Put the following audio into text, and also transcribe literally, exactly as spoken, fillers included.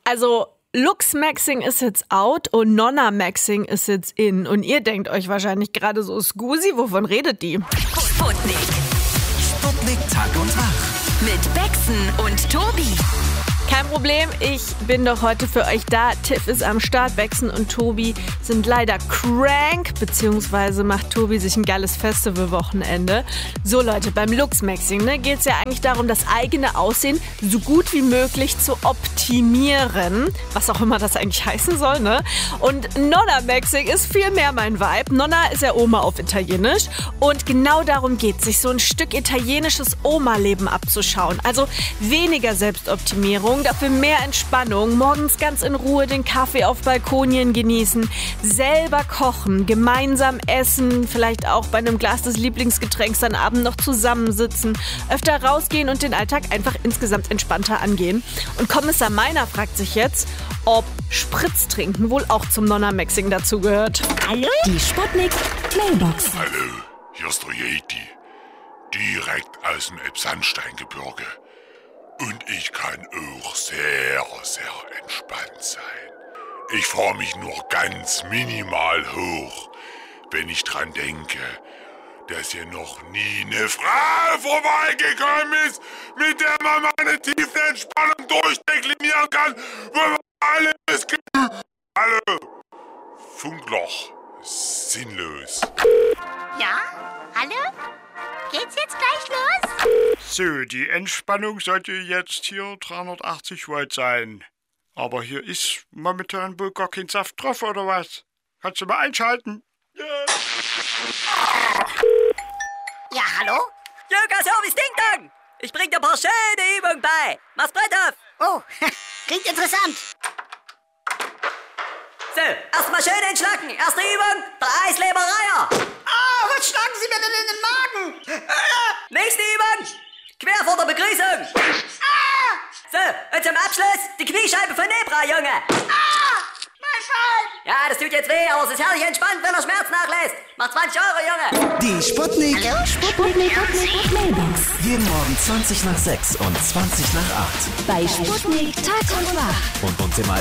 Also Lux-Maxing ist jetzt out und Nonna-Maxing ist jetzt in. Und ihr denkt euch wahrscheinlich gerade so, Scusi, wovon redet die? Sputnik. Sputnik Tag und Wach. Mit Bexen und Tobi. Kein Problem, ich bin doch heute für euch da. Tiff ist am Start, Bexen und Tobi sind leider crank, beziehungsweise macht Tobi sich ein geiles Festivalwochenende. So Leute, beim Lux-Maxing ne, geht es ja eigentlich darum, das eigene Aussehen so gut wie möglich zu optimieren, was auch immer das eigentlich heißen soll. Ne? Und Nonna-Maxing ist viel mehr mein Vibe. Nonna ist ja Oma auf Italienisch und genau darum geht es, sich so ein Stück italienisches Oma-Leben abzuschauen. Also weniger Selbstoptimierung, dafür mehr Entspannung, morgens ganz in Ruhe den Kaffee auf Balkonien genießen, selber kochen, gemeinsam essen, vielleicht auch bei einem Glas des Lieblingsgetränks dann abend noch zusammensitzen, öfter rausgehen und den Alltag einfach insgesamt entspannter angehen. Und Kommissar Meiner fragt sich jetzt, ob Spritztrinken wohl auch zum Nonna-Maxing dazugehört. Hallo? Die Sputnik Mailbox. Hallo, hier ist der Yeti, direkt aus dem Elbsandsteingebirge. Und ich kann auch sehr, sehr entspannt sein. Ich fahre mich nur ganz minimal hoch, wenn ich dran denke, dass hier noch nie eine Frau vorbeigekommen ist, mit der man meine tiefe Entspannung durchdeklinieren kann, wo man alles gibt. Hallo, Funkloch, sinnlos. Ja? Hallo? Geht's jetzt gleich los? So, die Entspannung sollte jetzt hier dreihundertachtzig Volt sein. Aber hier ist momentan wohl gar kein Saft drauf, oder was? Kannst du mal einschalten? Ja, Ja, hallo? Yoga Service Ding Dong! Ich bring dir ein paar schöne Übungen bei. Mach's Brett auf! Oh, klingt interessant. So, erstmal schön entschlacken. Erste Übung, der Eislebereier. Ah, was schlagen Sie mir denn in den Magen? Nächste Übung, quer vor der Begrüßung. Ah, So, und zum Abschluss die Kniescheibe von Nebra, Junge. ah, mein Bein. Ja, das tut jetzt weh, aber es ist herrlich entspannt, wenn er Schmerz nachlässt. Macht zwanzig Euro, Junge. Die Sputnik. Hallo, Sputnik Mailbox. Jeden Morgen zwanzig nach sechs und zwanzig nach acht. Bei Sputnik Tag und Wach. Und uns im